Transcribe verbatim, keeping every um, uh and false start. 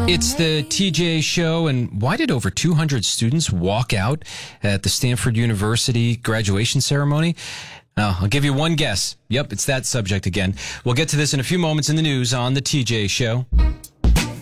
It's the T J Show, and why did over two hundred students walk out at the Stanford University graduation ceremony? Uh, I'll give you one guess. Yep, it's that subject again. We'll get to this in a few moments in the news on the T J Show.